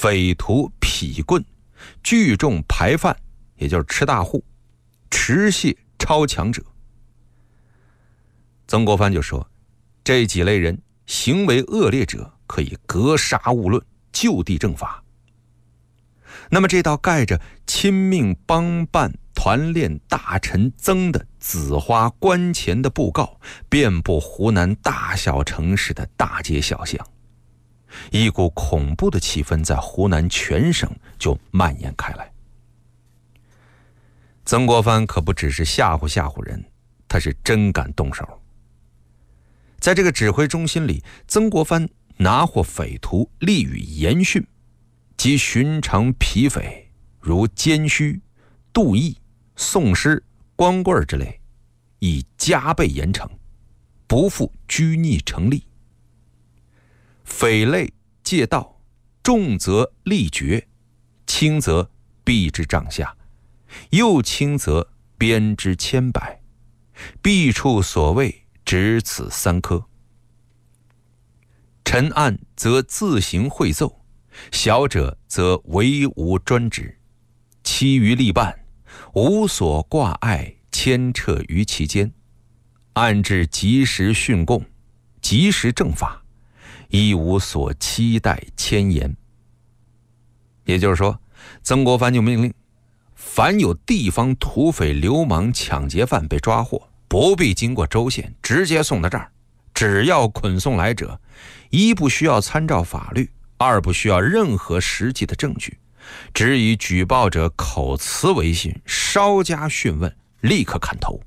匪徒痞棍、聚众排犯，也就是吃大户，持械超强者。曾国藩就说，这几类人行为恶劣者可以格杀勿论，就地正法。那么这道盖着亲命帮办团练大臣曾的紫花关前的布告，遍布湖南大小城市的大街小巷，一股恐怖的气氛在湖南全省就蔓延开来。曾国藩可不只是吓唬吓唬人，他是真敢动手。在这个指挥中心里，曾国藩拿获匪徒，立予严训，及寻常痞匪如奸虚、杜毅、宋师、光棍之类，以加倍严惩，不负拘逆成立。匪类戒盗，重则立决，轻则毙之帐下，又轻则鞭之千百，弊处所谓只此3科。陈案则自行会奏，小者则唯无专职，其余例办无所挂碍，牵扯于其间，按制及时训供，及时正法，亦无所期待牵延。也就是说，曾国藩就命令，凡有地方土匪、流氓、抢劫犯被抓获，不必经过州县，直接送到这儿。只要捆送来者，一不需要参照法律，二不需要任何实际的证据，只以举报者口词为信，稍加讯问，立刻砍头。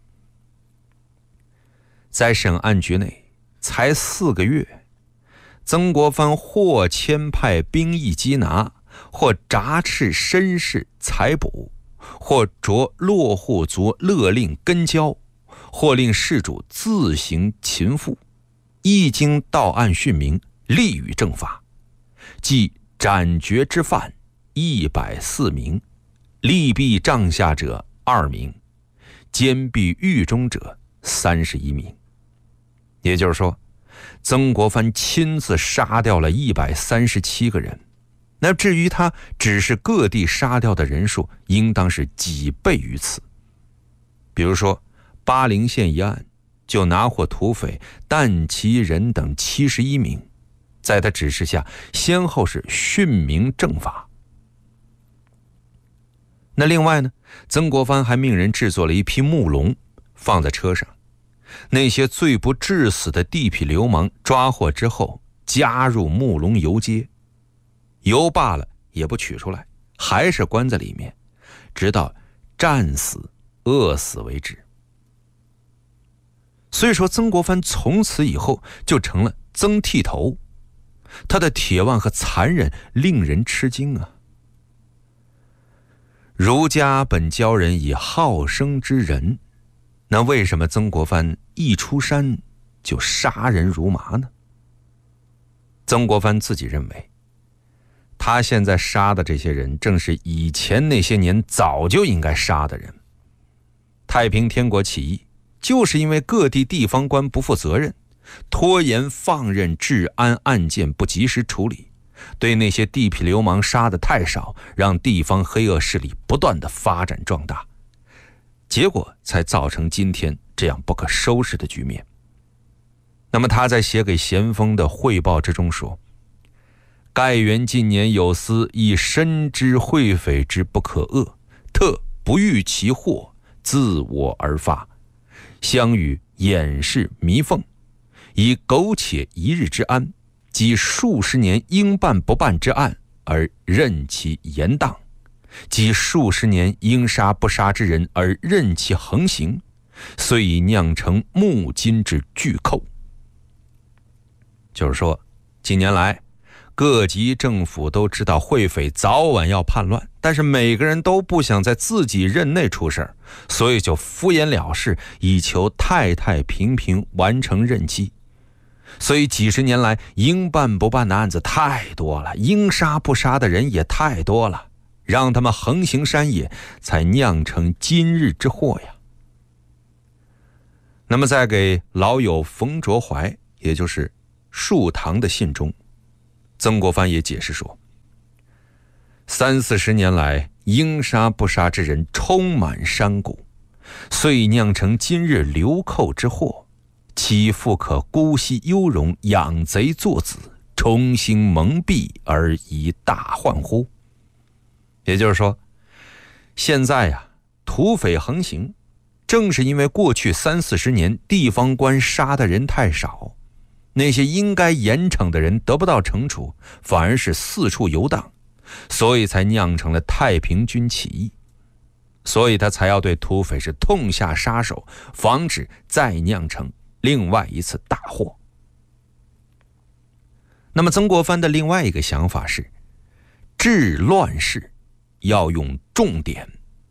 在审案局内才4个月，曾国藩或牵派兵役缉拿，或札斥绅士采捕，或着落户族勒令跟交，或令事主自行擒复，一经到案讯明，立予正法，即斩决之犯104名，立毙帐下者2名，监闭狱中者31名。也就是说，曾国藩亲自杀掉了137个人。那至于他只是各地杀掉的人数，应当是几倍于此。比如说巴陵县一案，就拿获土匪但其人等71名，在他指示下，先后是训明正法。那另外呢，曾国藩还命人制作了一批木笼，放在车上，那些罪不至死的地痞流氓抓获之后，加入木笼游街，游罢了也不取出来，还是关在里面，直到战死、饿死为止。所以说，曾国藩从此以后就成了曾剃头，他的铁腕和残忍令人吃惊啊！儒家本教人以好生之人，那为什么曾国藩一出山就杀人如麻呢？曾国藩自己认为，他现在杀的这些人，正是以前那些年早就应该杀的人。太平天国起义，就是因为各地地方官不负责任，拖延放任治安案件不及时处理，对那些地痞流氓杀得太少，让地方黑恶势力不断的发展壮大，结果才造成今天这样不可收拾的局面。那么他在写给咸丰的汇报之中说，盖元近年有司，亦深知会匪之不可遏，特不欲其祸自我而发，相与掩饰弥缝，以苟且一日之安，及数十年应办不办之案，而任其延宕，及数十年应杀不杀之人，而任其横行，遂已酿成目今之巨寇。就是说，近年来各级政府都知道会匪早晚要叛乱，但是每个人都不想在自己任内出事，所以就敷衍了事，以求太太平平完成任期。所以几十年来，应办不办的案子太多了，应杀不杀的人也太多了，让他们横行山野，才酿成今日之祸呀。那么在给老友冯卓怀，也就是树堂的信中，曾国藩也解释说， 30-40年来，应杀不杀之人充满山谷，遂酿成今日流寇之祸，岂复可姑息幽容，养贼作子，重新蒙蔽而以大患乎？也就是说，现在土匪横行，正是因为过去30-40年地方官杀的人太少，那些应该严惩的人得不到惩处，反而是四处游荡，所以才酿成了太平军起义。所以他才要对土匪是痛下杀手，防止再酿成另外一次大祸。那么曾国藩的另外一个想法是，治乱世要用重典。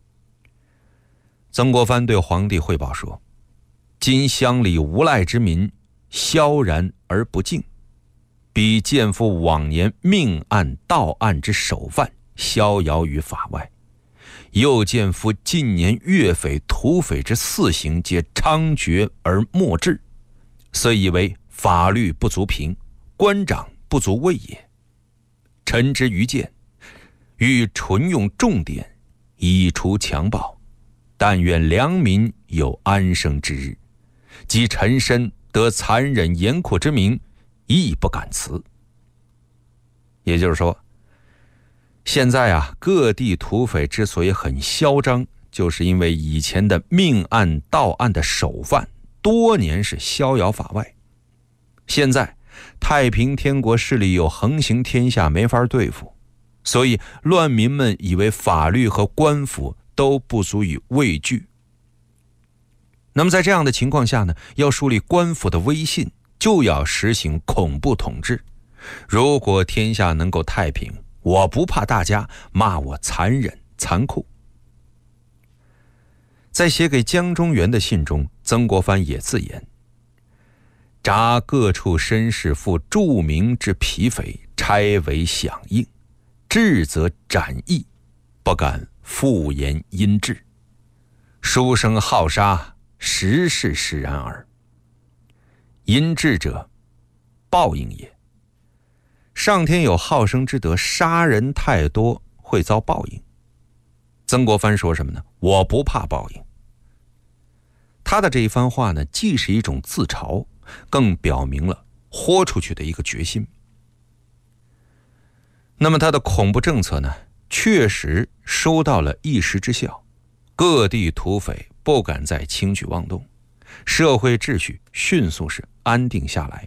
曾国藩对皇帝汇报说，今乡里无赖之民萧然而不敬，比见夫往年命案盗案之首犯逍遥于法外，又见夫近年越匪土匪之肆行皆猖獗而莫治，遂以为法律不足平，官长不足畏也。臣之愚见，欲纯用重典，以除强暴，但愿良民有安生之日，及臣身得残忍严酷之名，亦不敢辞。也就是说，现在各地土匪之所以很嚣张，就是因为以前的命案盗案的首犯多年是逍遥法外，现在太平天国势力又横行天下，没法对付，所以乱民们以为法律和官府都不足以畏惧。那么在这样的情况下呢，要树立官府的威信，就要实行恐怖统治。如果天下能够太平，我不怕大家骂我残忍残酷。在写给江中源的信中，曾国藩也自言，札各处绅士负著名之疲匪，差为响应，治则斩役，不敢复言因治，书生好杀，实是使然耳。因治者，报应也。上天有好生之德，杀人太多会遭报应。曾国藩说什么呢？我不怕报应。他的这一番话呢，既是一种自嘲，更表明了豁出去的一个决心。那么他的恐怖政策呢，确实收到了一时之效，各地土匪不敢再轻举妄动，社会秩序迅速是安定下来。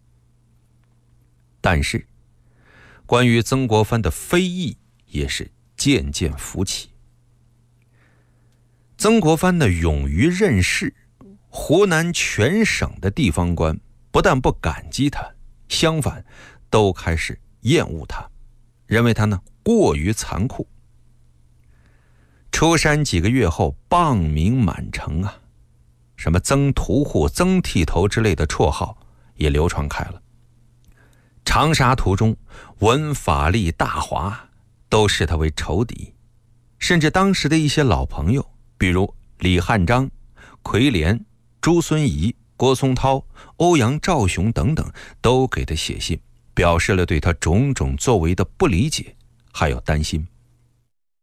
但是关于曾国藩的非议也是渐渐浮起。曾国藩的勇于任事，湖南全省的地方官不但不感激他，相反都开始厌恶他，认为他呢过于残酷。出山几个月后，谤名满城什么曾屠户、曾剃头之类的绰号也流传开了。长沙途中，闻法力大华都视他为仇敌，甚至当时的一些老朋友，比如李汉章、奎连、朱孙怡、郭松涛、欧阳兆雄等等，都给他写信，表示了对他种种作为的不理解还有担心。